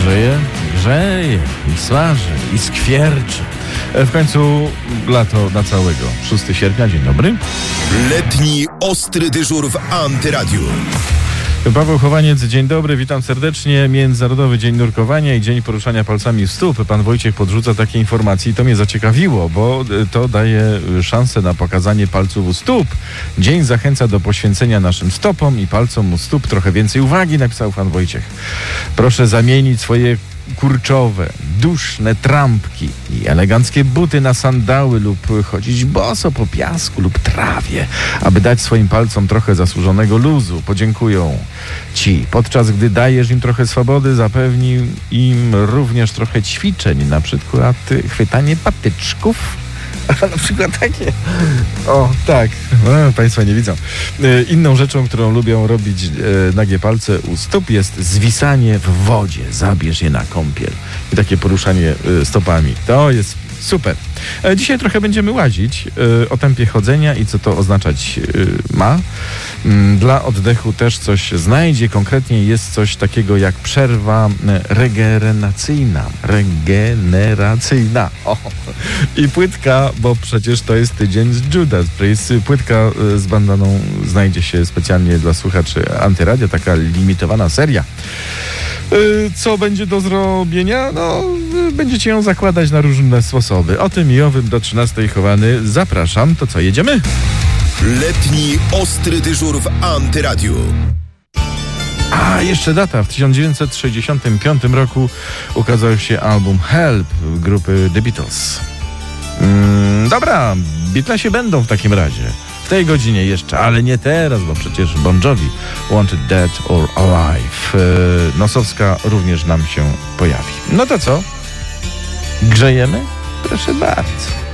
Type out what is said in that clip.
grzeje i smaży i skwierczy. W końcu lato na całego. 6 sierpnia, dzień dobry. Letni ostry dyżur w Antyradiu. Paweł Chowaniec, dzień dobry, witam serdecznie. Międzynarodowy Dzień Nurkowania i Dzień Poruszania Palcami w Stóp. Pan Wojciech podrzuca takie informacje i to mnie zaciekawiło, bo to daje szansę na pokazanie palców u stóp. Dzień zachęca do poświęcenia naszym stopom i palcom u stóp trochę więcej uwagi, napisał pan Wojciech. Proszę zamienić swoje kurczowe, duszne trampki i eleganckie buty na sandały lub chodzić boso po piasku lub trawie, aby dać swoim palcom trochę zasłużonego luzu. Podziękują ci. Podczas gdy dajesz im trochę swobody, zapewni im również trochę ćwiczeń, na przykład chwytanie patyczków. Na przykład takie. O, tak. Państwo nie widzą. Inną rzeczą, którą lubią robić nagie palce u stóp, jest zwisanie w wodzie. Zabierz je na kąpiel. I takie poruszanie stopami. To jest super. Dzisiaj trochę będziemy łazić o tempie chodzenia i co to oznaczać ma. Dla oddechu też coś znajdzie. Konkretnie jest coś takiego jak przerwa regeneracyjna. O. I płytka, bo przecież to jest tydzień z Judas Priest. Płytka z bandaną znajdzie się specjalnie dla słuchaczy Antyradia. Taka limitowana seria. Co będzie do zrobienia? No, będziecie ją zakładać na różne sposoby. O tym i owym do 13 chowany. Zapraszam. To co, jedziemy? Letni ostry dyżur w Antyradiu. A, jeszcze data. W 1965 roku ukazał się album Help grupy The Beatles. Dobra, Beatlesi będą w takim razie. W tej godzinie jeszcze, ale nie teraz, bo przecież Bon Jovi, Wanted Dead or Alive. Nosowska również nam się pojawi. No to co? Grzejemy? Proszę bardzo.